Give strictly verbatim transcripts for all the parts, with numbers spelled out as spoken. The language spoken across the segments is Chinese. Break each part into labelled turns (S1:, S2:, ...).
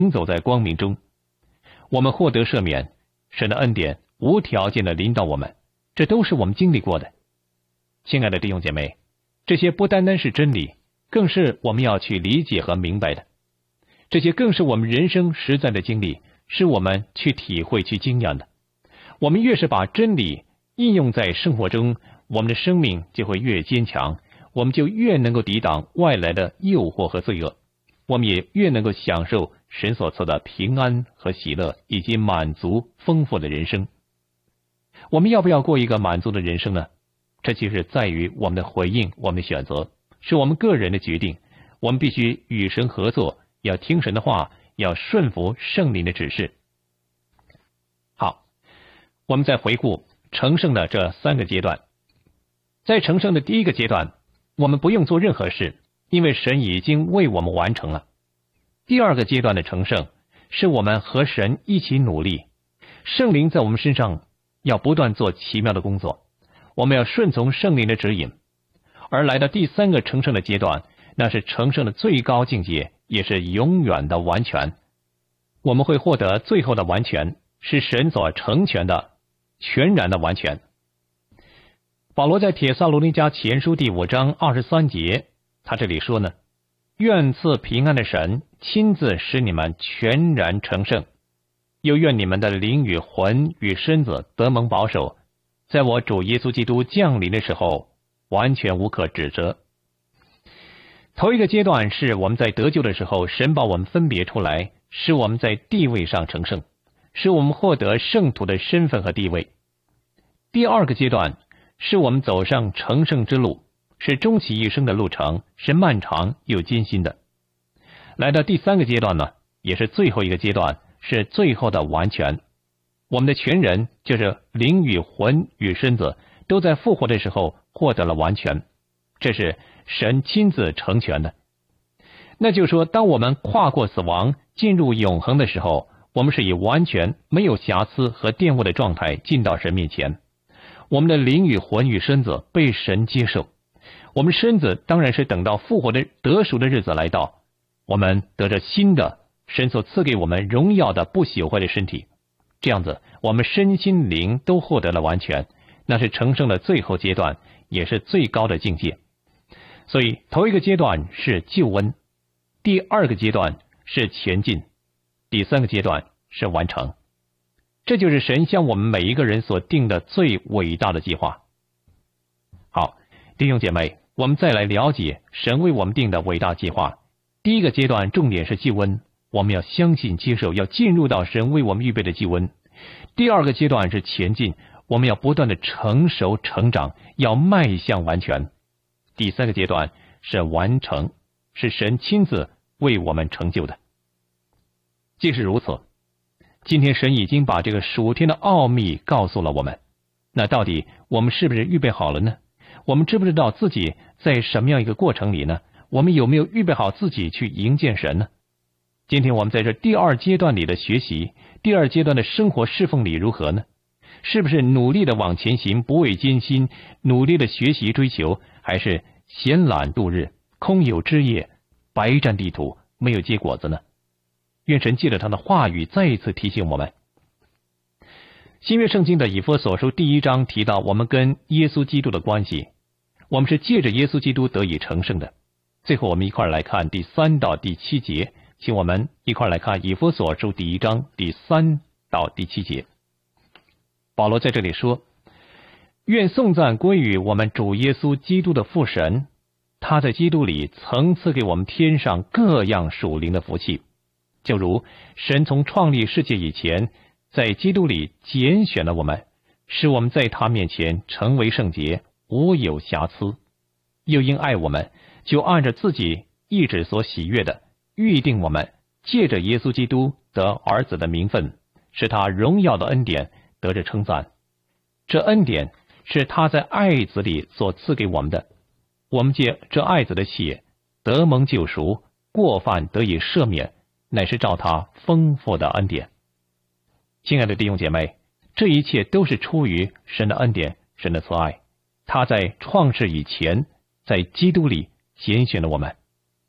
S1: 行走在光明中。我们获得赦免，神的恩典无条件的临到我们，这都是我们经历过的。亲爱的弟兄姐妹，这些不单单是真理，更是我们要去理解和明白的。这些更是我们人生实在的经历，是我们去体会、去经验的。我们越是把真理应用在生活中，我们的生命就会越坚强，我们就越能够抵挡外来的诱惑和罪恶，我们也越能够享受神所赐的平安和喜乐，以及满足丰富的人生。我们要不要过一个满足的人生呢？这其实在于我们的回应，我们的选择，是我们个人的决定。我们必须与神合作，要听神的话，要顺服圣灵的指示。好，我们再回顾成圣的这三个阶段。在成圣的第一个阶段，我们不用做任何事，因为神已经为我们完成了。第二个阶段的成圣，是我们和神一起努力，圣灵在我们身上要不断做奇妙的工作，我们要顺从圣灵的指引。而来到第三个成圣的阶段，那是成圣的最高境界，也是永远的完全。我们会获得最后的完全，是神所成全的全然的完全。保罗在帖撒罗尼迦前书第五章二十三节，他这里说呢，愿赐平安的神亲自使你们全然成圣，又愿你们的灵与魂与身子得蒙保守，在我主耶稣基督降临的时候完全无可指责。头一个阶段是我们在得救的时候，神把我们分别出来，使我们在地位上成圣，使我们获得圣徒的身份和地位。第二个阶段是我们走上成圣之路，是终其一生的路程，是漫长又艰辛的。来到第三个阶段呢，也是最后一个阶段，是最后的完全。我们的全人，就是灵与魂与身子，都在复活的时候获得了完全，这是神亲自成全的。那就是说，当我们跨过死亡进入永恒的时候，我们是以完全没有瑕疵和玷污的状态进到神面前。我们的灵与魂与身子被神接受，我们身子当然是等到复活的得赎的日子来到，我们得着新的神所赐给我们荣耀的不朽坏的身体，这样子我们身心灵都获得了完全，那是成圣的最后阶段，也是最高的境界。所以头一个阶段是救恩，第二个阶段是前进，第三个阶段是完成。这就是神向我们每一个人所定的最伟大的计划。好，弟兄姐妹，我们再来了解神为我们定的伟大计划。第一个阶段重点是救恩，我们要相信接受，要进入到神为我们预备的救恩。第二个阶段是前进，我们要不断的成熟成长，要迈向完全。第三个阶段是完成，是神亲自为我们成就的。既是如此，今天神已经把这个属天的奥秘告诉了我们，那到底我们是不是预备好了呢？我们知不知道自己在什么样一个过程里呢？我们有没有预备好自己去迎见神呢？今天我们在这第二阶段里的学习，第二阶段的生活侍奉里如何呢？是不是努力的往前行，不畏艰辛，努力的学习追求，还是闲懒度日，空有枝叶，白占地土，没有结果子呢？愿神借着他的话语再一次提醒我们。新约圣经的以弗所书第一章提到我们跟耶稣基督的关系，我们是借着耶稣基督得以成圣的。最后我们一块来看第三到第七节，请我们一块来看以弗所书第一章第三到第七节。保罗在这里说，愿颂赞归于我们主耶稣基督的父神，他在基督里曾赐给我们天上各样属灵的福气，就如神从创立世界以前，在基督里拣选了我们，使我们在他面前成为圣洁，无有瑕疵。又因爱我们，就按着自己意志所喜悦的，预定我们借着耶稣基督得儿子的名分，使他荣耀的恩典得着称赞。这恩典是他在爱子里所赐给我们的，我们借这爱子的血得蒙救赎，过犯得以赦免，乃是照他丰富的恩典。亲爱的弟兄姐妹，这一切都是出于神的恩典，神的慈爱。他在创世以前，在基督里拣选了我们，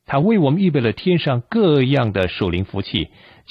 S1: 他为我们预备了天上各样的属灵福气，